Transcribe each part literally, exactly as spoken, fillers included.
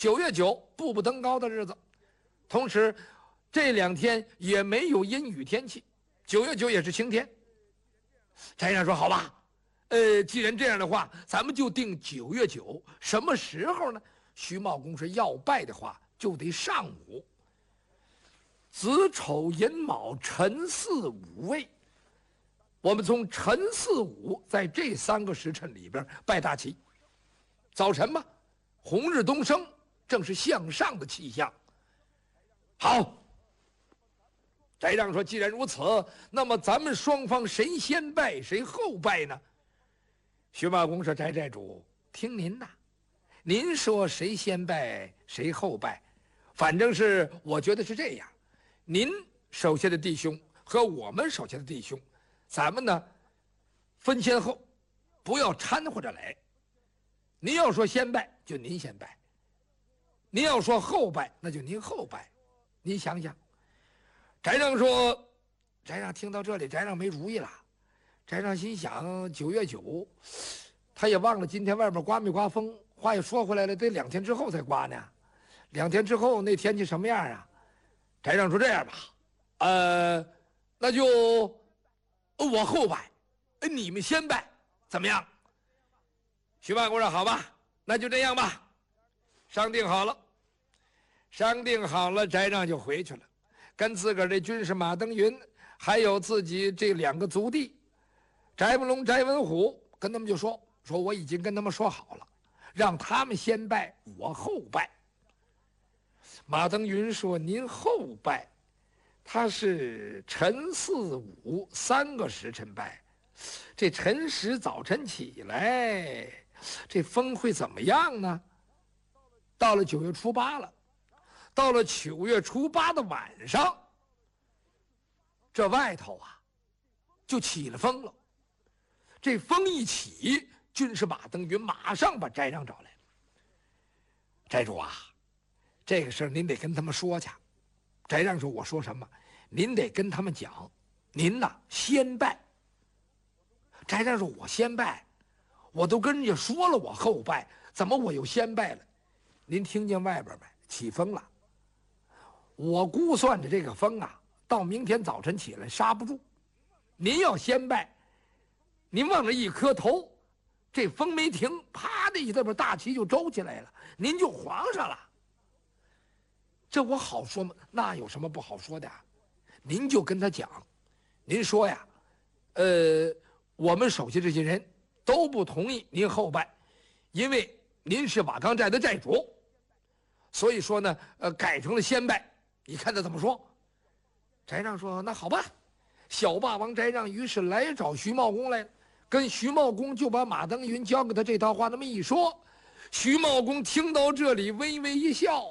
九月九步步登高的日子，同时这两天也没有阴雨天气，九月九也是晴天。翟让说好吧，呃，既然这样的话，咱们就定九月九。什么时候呢？徐茂公说要拜的话就得上午。子丑寅卯辰巳午未，我们从辰巳午在这三个时辰里边拜大旗。早晨嘛，红日东升，正是向上的气象。好，翟让说既然如此，那么咱们双方谁先拜谁后拜呢？徐茂公说翟寨主，听您的，您说谁先拜谁后拜，反正是我觉得是这样，您手下的弟兄和我们手下的弟兄，咱们呢分先后，不要掺和着来。您要说先拜，就您先拜；您要说后拜，那就您后拜。你想想，翟让说，翟让听到这里，翟让没主意了。翟让心想，九月九，他也忘了今天外面刮没刮风。话又说回来了，得两天之后才刮呢。两天之后那天气什么样啊？翟让说这样吧，呃，那就我后拜，你们先拜，怎么样？徐茂公说好吧，那就这样吧。商定好了，商定好了，翟让就回去了，跟自个儿这军师马登云，还有自己这两个族弟翟文龙、翟文虎，跟他们就说说我已经跟他们说好了，让他们先拜，我后拜。马登云说您后拜，他是辰巳午三个时辰拜，这辰时早晨起来，这风会怎么样呢？到了九月初八了，到了九月初八的晚上，这外头啊就起了风了。这风一起，军师马登云马上把翟让找来了。翟主啊，这个事儿您得跟他们说去。翟让说：“我说什么？您得跟他们讲，您呐先拜。”翟让说：“我先拜，我都跟人家说了我后拜，怎么我又先拜了？您听见外边没？起风了。我估算着这个风啊，到明天早晨起来刹不住。您要先拜，您往那一磕头，这风没停，啪的一下边大旗就周起来了，您就皇上了。这我好说吗？那有什么不好说的啊？您就跟他讲，您说呀，呃，我们手下这些人都不同意您后拜，因为您是瓦岗寨的寨主，所以说呢，呃，改成了先拜。你看他怎么说？”翟让说：“那好吧。”小霸王翟让于是来找徐茂公来了，跟徐茂公就把马登云交给他这套话那么一说。徐茂公听到这里微微一笑：“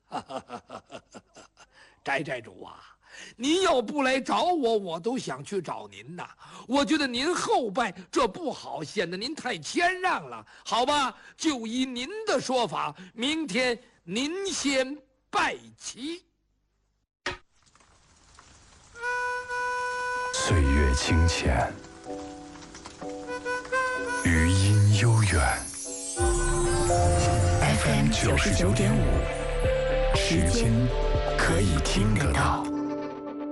翟寨主啊，您要不来找我，我都想去找您呐。我觉得您后拜这不好，显得您太谦让了。好吧，就依您的说法，明天您先拜旗。” 岁月清浅，余音悠远。F M 九十九点五，时间可以听得到。